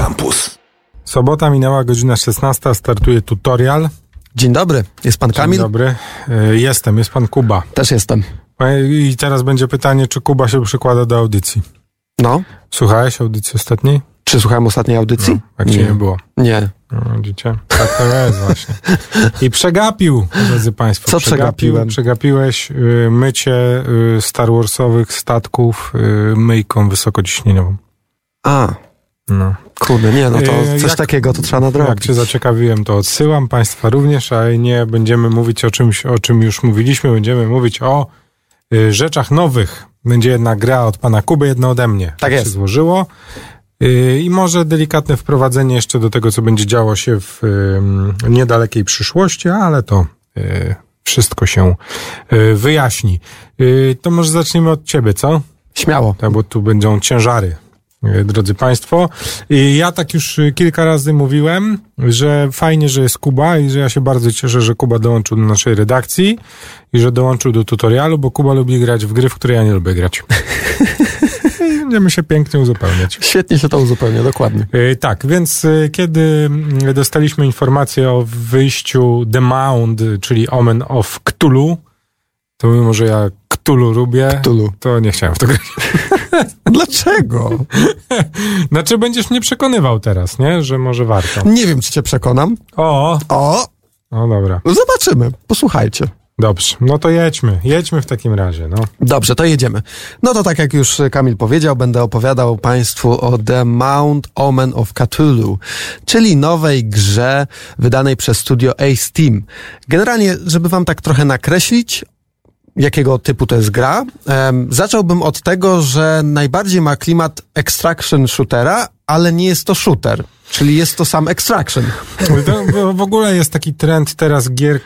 Campus. Sobota minęła, godzina 16, startuje tutorial. Dzień dobry, jest pan Kamil? Dzień dobry, jest pan Kuba. Też jestem. I teraz będzie pytanie, czy Kuba się przykłada do audycji. No. Słuchałeś audycji ostatniej? Czy słuchałem ostatniej audycji? No, jak cię nie było. Nie. No, widzicie? Tak to jest właśnie. I przegapił, drodzy państwo. Co przegapiłem? Przegapiłeś mycie Star Warsowych statków myjką wysokociśnieniową. No. Kurde, nie, no to coś takiego to trzeba nadrobić. Jak cię zaciekawiłem, to odsyłam państwa również, ale nie będziemy mówić o czymś, o czym już mówiliśmy, będziemy mówić o rzeczach nowych. Będzie jedna gra od pana Kuby, jedna ode mnie. Tak jest. się złożyło. I może delikatne wprowadzenie jeszcze do tego, co będzie działo się w niedalekiej przyszłości, ale to wszystko się wyjaśni. To może zaczniemy od ciebie, co? Śmiało. Tak, bo tu będą ciężary, drodzy państwo. Ja tak już kilka razy mówiłem, że fajnie, że jest Kuba i że ja się bardzo cieszę, że Kuba dołączył do naszej redakcji i że dołączył do tutorialu, bo Kuba lubi grać w gry, w które ja nie lubię grać. I będziemy się pięknie uzupełniać. Świetnie się to uzupełnia, dokładnie. Tak, więc kiedy dostaliśmy informację o wyjściu The Mound, czyli Omen of Cthulhu, to mimo, że ja Cthulhu lubię, to nie chciałem w to grać. Dlaczego? Znaczy będziesz mnie przekonywał teraz, nie? Że może warto. Nie wiem, czy cię przekonam. O, dobra. Zobaczymy, posłuchajcie. Dobrze, no to jedźmy w takim razie, no. Dobrze, to jedziemy. No to tak jak już Kamil powiedział, będę opowiadał państwu o The Mound Omen of Cthulhu, czyli nowej grze wydanej przez studio Ace Team. Generalnie, żeby wam tak trochę nakreślić, jakiego typu to jest gra, zacząłbym od tego, że najbardziej ma klimat extraction shootera, ale nie jest to shooter, czyli jest to sam extraction. To w ogóle jest taki trend teraz gier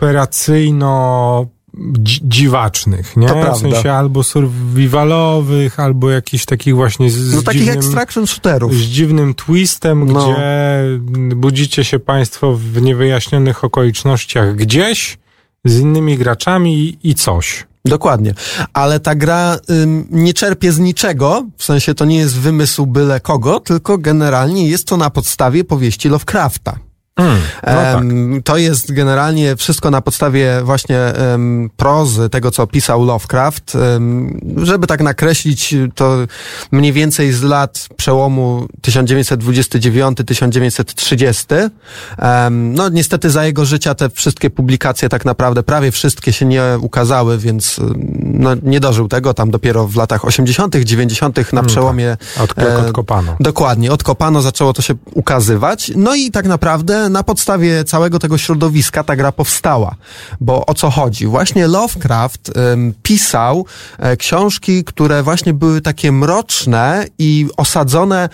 kooperacyjno-dziwacznych, nie? To prawda. W sensie albo survivalowych, albo jakichś takich właśnie z takich dziwnym, extraction shooterów. Z dziwnym twistem, gdzie budzicie się państwo w niewyjaśnionych okolicznościach gdzieś, z innymi graczami i coś. Dokładnie. Ale ta gra nie czerpie z niczego, w sensie to nie jest wymysł byle kogo, tylko generalnie jest to na podstawie powieści Lovecrafta. Tak. To jest generalnie wszystko na podstawie właśnie prozy, tego co pisał Lovecraft. Żeby tak nakreślić, to mniej więcej z lat przełomu 1929-1930. No niestety za jego życia te wszystkie publikacje tak naprawdę prawie wszystkie się nie ukazały, więc no, nie dożył tego. Tam dopiero w latach 80., 90. na przełomie... Odkopano. Dokładnie, odkopano, zaczęło to się ukazywać. No i tak naprawdę na podstawie całego tego środowiska ta gra powstała. Bo o co chodzi? Właśnie Lovecraft pisał książki, które właśnie były takie mroczne i osadzone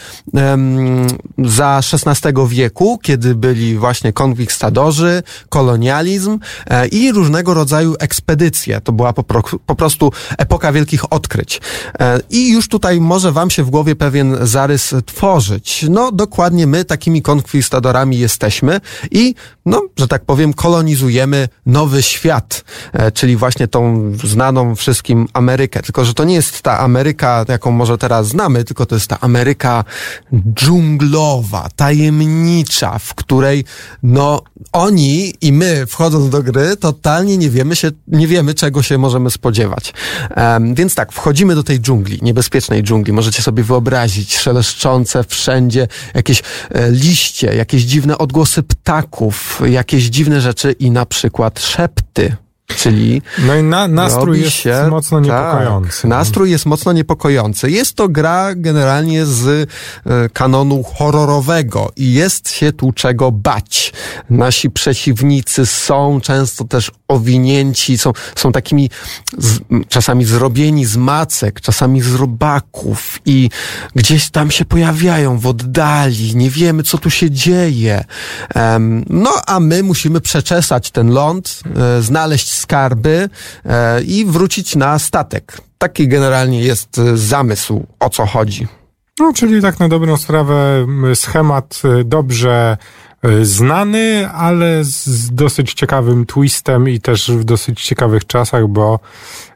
za XVI wieku, kiedy byli właśnie konkwistadorzy, kolonializm i różnego rodzaju ekspedycje. To była po prostu epoka wielkich odkryć. I już tutaj może wam się w głowie pewien zarys tworzyć. No dokładnie my takimi konkwistadorami jesteśmy i, no, że tak powiem, kolonizujemy nowy świat, czyli właśnie tą znaną wszystkim Amerykę. Tylko że to nie jest ta Ameryka, jaką może teraz znamy, tylko to jest ta Ameryka dżunglowa, tajemnicza, w której, no, oni i my, wchodząc do gry, totalnie nie wiemy, czego się możemy spodziewać. Więc tak, wchodzimy do tej dżungli, niebezpiecznej dżungli. Możecie sobie wyobrazić szeleszczące wszędzie jakieś liście, jakieś dziwne odgłosy ptaków, jakieś dziwne rzeczy i na przykład szepty. Czyli no i nastrój jest mocno niepokojący. Tak, nastrój jest mocno niepokojący. Jest to gra generalnie z kanonu horrorowego i jest się tu czego bać. Nasi przeciwnicy są często też owinięci, są takimi czasami zrobieni z macek, czasami z robaków i gdzieś tam się pojawiają w oddali. Nie wiemy, co tu się dzieje. No, a my musimy przeczesać ten ląd, znaleźć skarby i wrócić na statek. Taki generalnie jest zamysł, o co chodzi. No, czyli tak na dobrą sprawę schemat dobrze znany, ale z dosyć ciekawym twistem i też w dosyć ciekawych czasach, bo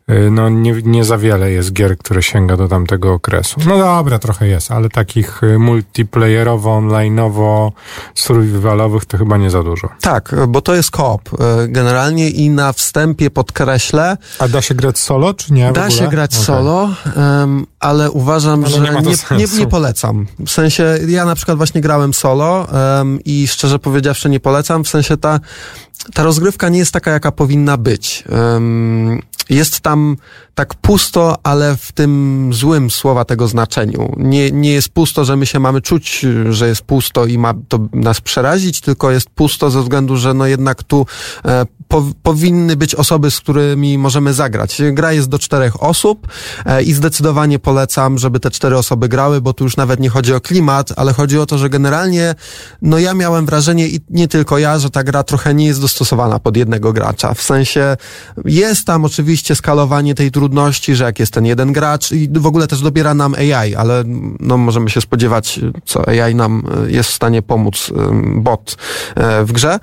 no nie za wiele jest gier, które sięga do tamtego okresu. No dobra, trochę jest, ale takich multiplayerowo, online'owo, survivalowych to chyba nie za dużo. Tak, bo to jest co-op generalnie i na wstępie podkreślę... A da się grać solo, czy nie? Da się grać solo, ale uważam, że nie polecam. W sensie, ja na przykład właśnie grałem solo i szczerze powiedziawszy nie polecam, w sensie ta rozgrywka nie jest taka, jaka powinna być. Jest tam tak pusto, ale w tym złym słowa tego znaczeniu. Nie jest pusto, że my się mamy czuć, że jest pusto i ma to nas przerazić, tylko jest pusto ze względu, że no jednak tu powinny być osoby, z którymi możemy zagrać. Gra jest do 4 osób i zdecydowanie polecam, żeby te 4 osoby grały, bo tu już nawet nie chodzi o klimat, ale chodzi o to, że generalnie no ja miałem wrażenie i nie tylko ja, że ta gra trochę nie jest dostosowana pod jednego gracza. W sensie jest tam oczywiście skalowanie tej trudności, że jak jest ten jeden gracz i w ogóle też dobiera nam AI, ale no możemy się spodziewać, co AI nam jest w stanie pomóc, bot w grze.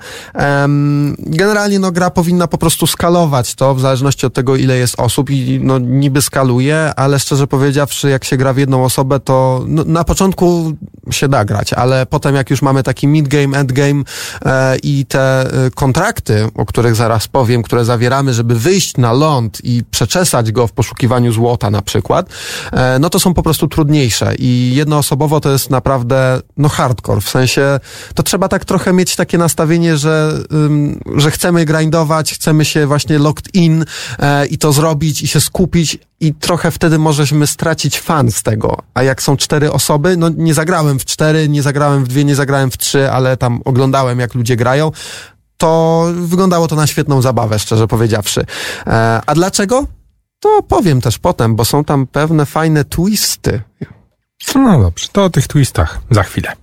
Generalnie no gra powinna po prostu skalować to w zależności od tego, ile jest osób i no niby skaluje, ale szczerze powiedziawszy, jak się gra w jedną osobę, to no, na początku się da grać, ale potem jak już mamy taki mid-game, end-game i te kontrakty, o których zaraz powiem, które zawieramy, żeby wyjść na ląd i przeczesać go w poszukiwaniu złota na przykład, no to są po prostu trudniejsze i jednoosobowo to jest naprawdę no hardcore, w sensie to trzeba tak trochę mieć takie nastawienie, że chcemy grindować, chcemy się właśnie locked in i to zrobić i się skupić i trochę wtedy możemy stracić fan z tego, a jak są 4 osoby, no nie zagrałem w 4, nie zagrałem w 2, nie zagrałem w 3, ale tam oglądałem jak ludzie grają, to wyglądało to na świetną zabawę, szczerze powiedziawszy. A dlaczego? To powiem też potem, bo są tam pewne fajne twisty. No dobrze, to o tych twistach za chwilę.